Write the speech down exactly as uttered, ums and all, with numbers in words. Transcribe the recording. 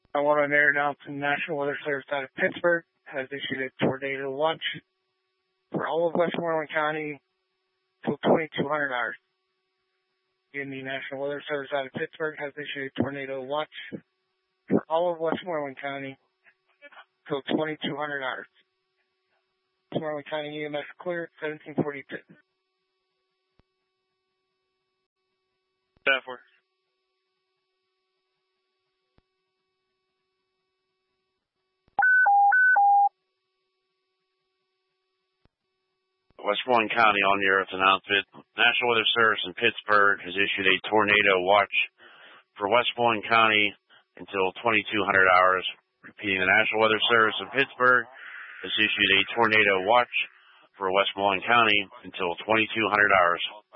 I want to announce the National Weather Service out of Pittsburgh has issued a tornado watch for all of Westmoreland County till twenty-two hundred hours. Again, the National Weather Service out of Pittsburgh has issued a tornado watch for all of Westmoreland County till twenty-two hundred hours. Westmoreland County E M S clear, seventeen forty-two. Staff work. Westmoreland County on the Earth announcement. National Weather Service in Pittsburgh has issued a tornado watch for Westmoreland County until twenty-two hundred hours. Repeating, the National Weather Service in Pittsburgh has issued a tornado watch for Westmoreland County until twenty-two hundred hours.